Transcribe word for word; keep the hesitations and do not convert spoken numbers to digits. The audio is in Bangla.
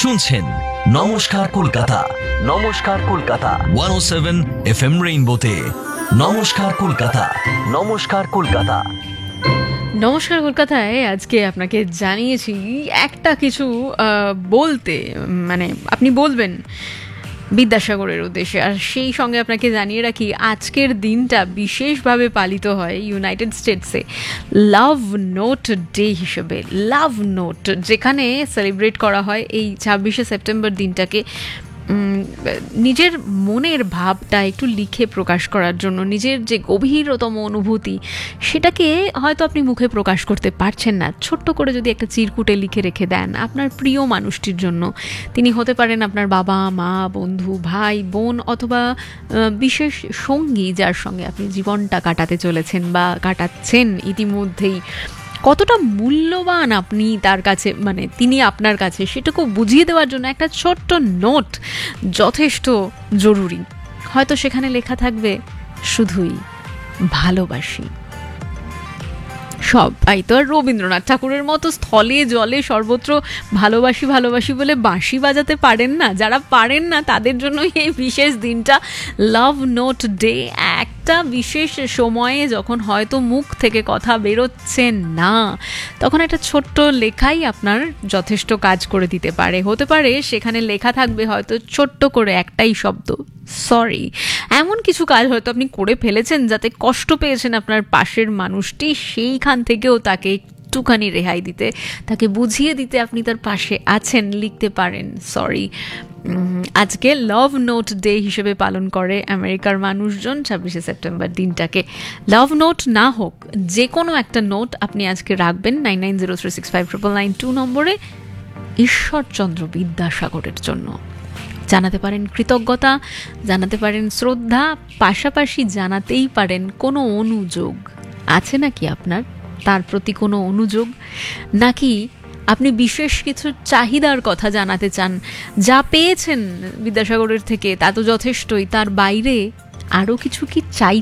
শুনছেন নমস্কার কলকাতা। নমস্কার কলকাতা ওয়ান ও সেভেন এফ এম রেইনবোতে। নমস্কার কলকাতা। নমস্কার কলকাতা। নমস্কার কলকাতায় আজকে আপনাকে জানিয়েছি একটা কিছু বলতে, মানে আপনি বলবেন বিদ্যাসাগরের উদ্দেশ্যে। আর সেই সঙ্গে আপনাকে জানিয়ে রাখি, আজকের দিনটা বিশেষভাবে পালিত হয় ইউনাইটেড স্টেটসে লাভ নোট ডে হিসেবে। লাভ নোট যেখানে সেলিব্রেট করা হয় এই ছাব্বিশে সেপ্টেম্বর দিনটাকে নিজের মনের ভাবটা একটু লিখে প্রকাশ করার জন্য, নিজের যে গভীরতম অনুভূতি সেটাকে হয়তো আপনি মুখে প্রকাশ করতে পারছেন না, ছোট্ট করে যদি একটা চিরকুটে লিখে রেখে দেন আপনার প্রিয় মানুষটির জন্য। তিনি হতে পারেন আপনার বাবা মা, বন্ধু, ভাই, বোন, অথবা বিশেষ সঙ্গী যার সঙ্গে আপনি জীবনটা কাটাতে চলেছেন বা কাটাচ্ছেন ইতিমধ্যেই। কতটা মূল্যবান আপনি তার কাছে, মানে তিনি আপনার কাছে, সেটুকু বুঝিয়ে দেওয়ার জন্য একটা ছোট্ট নোট যথেষ্ট জরুরি। হয়তো সেখানে লেখা থাকবে শুধুই ভালোবাসি। সবাই তো আর রবীন্দ্রনাথ ঠাকুরের মতো স্থলে জলে সর্বত্র ভালোবাসি ভালোবাসি বলে বাঁশি বাজাতে পারেন না। যারা পারেন না তাদের জন্য এই বিশেষ দিনটা লাভ নোট ডে। একটা বিশেষ সময়ে যখন হয়তো মুখ থেকে কথা বেরোচ্ছে না, তখন একটা ছোট্ট লেখাই আপনার যথেষ্ট কাজ করে দিতে পারে। হতে পারে সেখানে লেখা থাকবে হয়তো ছোট্ট করে একটাই শব্দ, সরি। এমন কিছু কাজ হয়তো আপনি করে ফেলেছেন যাতে কষ্ট পেয়েছেন আপনার পাশের মানুষটি, সেইখান থেকেও তাকে একটুখানি রেহাই দিতে, তাকে বুঝিয়ে দিতে আপনি তার পাশে আছেন, লিখতে পারেন সরি। আজকে লাভ নোট ডে হিসেবে পালন করে আমেরিকার মানুষজন ছাব্বিশে সেপ্টেম্বর দিনটাকে। লাভ নোট না হোক, যে কোনো একটা নোট আপনি আজকে রাখবেন nine nine zero three six five triple nine two নম্বরে ঈশ্বরচন্দ্র বিদ্যাসাগরের জন্য। জানাতে পারেন কৃতজ্ঞতা, জানাতে পারেন শ্রদ্ধা, পাশাপাশি জানাতেই পারেন কোনো অনুযোগ আছে নাকি আপনার তার প্রতি, কোনো অনুযোগ, নাকি আপনি বিশেষ কিছু চাহিদার কথা জানাতে চান। যা পেয়েছেন বিদ্যাসাগরের থেকে তা তো যথেষ্টই, তার বাইরে আরও কিছু কি চাই